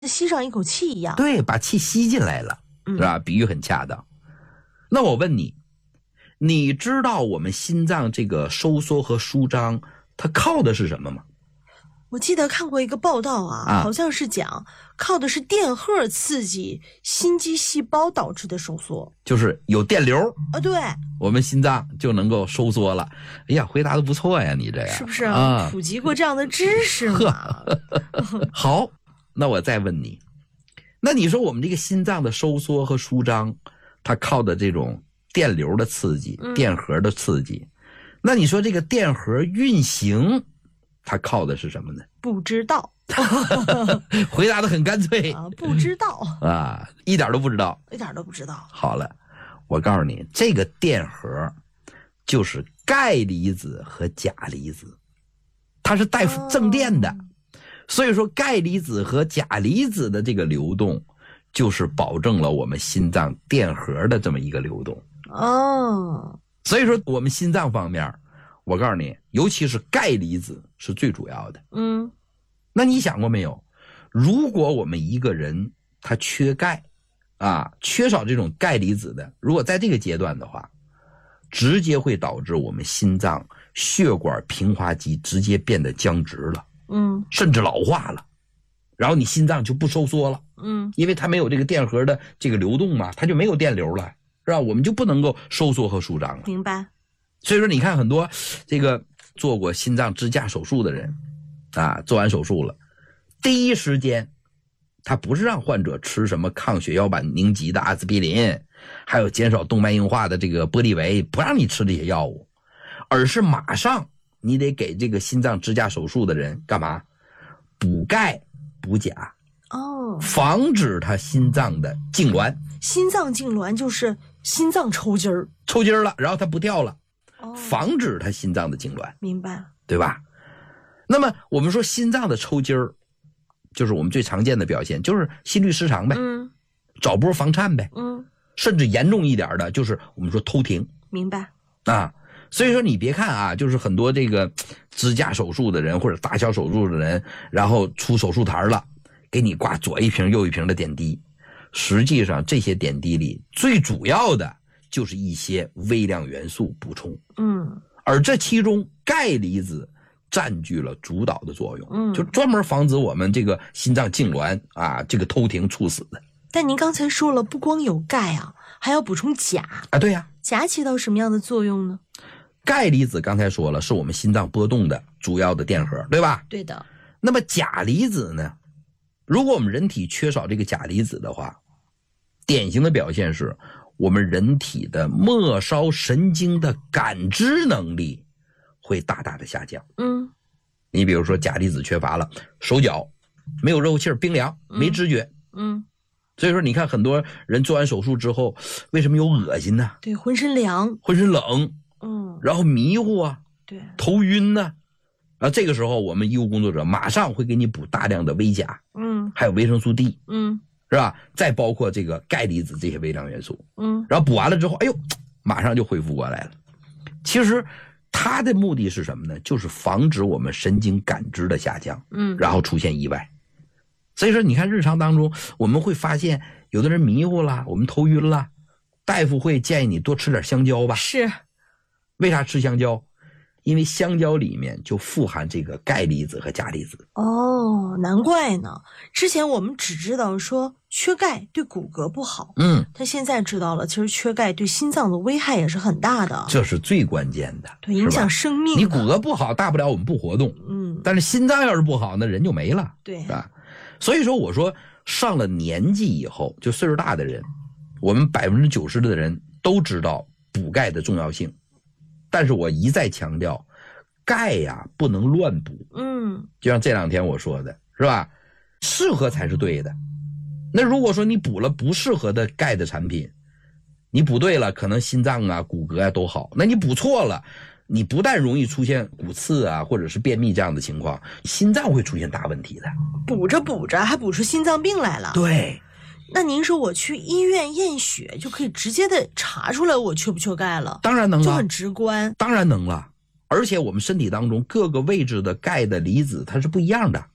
吸上一口气一样。 对，把气吸进来了，是吧？比喻很恰当。那我问你，你知道我们心脏这个收缩和舒张它靠的是什么吗？ 我记得看过一个报道好像是讲靠的是电荷刺激心肌细胞导致的收缩， 就是有电流对， 我们心脏就能够收缩了。哎呀，回答的不错呀，你这样是不是普及过这样的知识嘛？ 好，那我再问你，那你说我们这个心脏的收缩和舒张，它靠的这种电流的刺激，电荷的刺激，那你说这个电荷运行它靠的是什么呢？ 不知道。 回答的很干脆不知道一点都不知道， 一点都不知道。 好了，我告诉你，这个电荷就是钙离子和钾离子，它是带正电的，所以说钙离子和钾离子的这个流动，就是保证了我们心脏电荷的这么一个流动。所以说我们心脏方面，我告诉你，尤其是钙离子是最主要的。那你想过没有，如果我们一个人他缺钙缺少这种钙离子的，如果在这个阶段的话，直接会导致我们心脏血管平滑肌直接变得僵直了，甚至老化了，然后你心脏就不收缩了，因为它没有这个电荷的这个流动嘛，它就没有电流了，是吧？我们就不能够收缩和舒张了。 明白。 所以说你看很多这个做过心脏支架手术的人做完手术了，第一时间他不是让患者吃什么抗血小板凝集的阿司匹林，还有减少动脉硬化的这个玻利维，不让你吃这些药物，而是马上你得给这个心脏支架手术的人干嘛？补钙补钾，防止他心脏的痉挛。 心脏痉挛就是心脏抽筋儿了，然后它不跳了，防止他心脏的痉挛。 明白， 对吧？那么我们说心脏的抽筋儿，就是我们最常见的表现，就是心律失常呗，早搏房颤呗，甚至严重一点的就是我们说偷停。 明白所以说你别看就是很多这个支架手术的人或者大小手术的人，然后出手术台了，给你挂左一瓶右一瓶的点滴，实际上这些点滴里最主要的就是一些微量元素补充，而这其中钙离子占据了主导的作用，就专门防止我们这个心脏痉挛这个偷停猝死的。 但您刚才说了，不光有钙还要补充钾对呀。 钾起到什么样的作用呢？ 钙离子刚才说了，是我们心脏波动的主要的电荷，对吧？ 对的。 那么钾离子呢？如果我们人体缺少这个钾离子的话，典型的表现是我们人体的末梢神经的感知能力会大大的下降。你比如说钾离子缺乏了，手脚没有热乎气，冰凉，没知觉。所以说你看很多人做完手术之后，为什么有恶心呢？ 对，浑身凉， 浑身冷，然后迷糊对， 头晕呢。这个时候我们医务工作者马上会给你补大量的微钾，还有维生素 D，是吧？再包括这个钙离子这些微量元素，然后补完了之后，哎呦，马上就恢复过来了。其实它的目的是什么呢？就是防止我们神经感知的下降，然后出现意外。所以说你看日常当中我们会发现有的人迷糊了，我们头晕了，大夫会建议你多吃点香蕉吧。 是。 为啥吃香蕉？因为香蕉里面就富含这个钙离子和钾离子。 难怪呢。之前我们只知道说缺钙对骨骼不好，但现在知道了，其实缺钙对心脏的危害也是很大的。 这是最关键的， 对，影响生命。 你骨骼不好，大不了我们不活动，但是心脏要是不好，那人就没了， 对， 是吧？所以说我说上了年纪以后，就岁数大的人，我们90%的人都知道补钙的重要性，但是我一再强调，钙不能乱补，就像这2天我说的，是吧？适合才是对的。那如果说你补了不适合的钙的产品，你补对了，可能心脏骨骼都好，那你补错了，你不但容易出现骨刺或者是便秘这样的情况，心脏会出现大问题的。 补着补着还补出心脏病来了。 对。 那您说我去医院验血就可以直接的查出来我缺不缺钙了？ 当然能了， 就很直观。 当然能了，而且我们身体当中各个位置的钙的离子它是不一样的。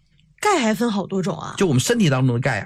钙还分好多种啊， 就我们身体当中的钙